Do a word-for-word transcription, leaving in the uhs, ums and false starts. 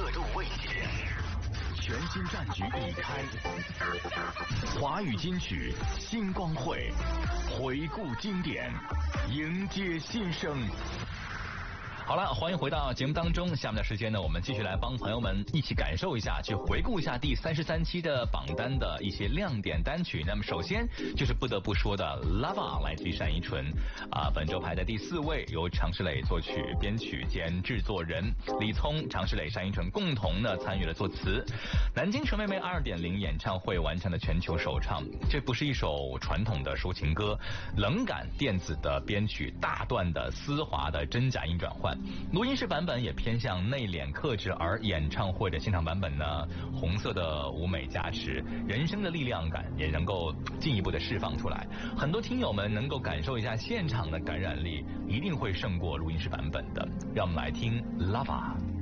度未减，全新战局已开。华语金曲新光会，回顾经典，迎接新生。好了，欢迎回到节目当中。下面的时间呢，我们继续来帮朋友们一起感受一下，去回顾一下第三十三期的榜单的一些亮点单曲。那么首先就是不得不说的 Lava 来自于单依纯啊，本周排在第四位，由常石磊作曲、编曲兼制作人，李聪、常石磊、单依纯共同呢参与了作词。南京陈妹妹 二点零 演唱会完成了全球首唱，这不是一首传统的抒情歌，冷感电子的编曲，大段的丝滑的真假音转换。录音室版本也偏向内敛克制，而演唱会的现场版本呢，红色的舞美加持，人声的力量感也能够进一步的释放出来。很多听友们能够感受一下现场的感染力，一定会胜过录音室版本的。让我们来听 Lava。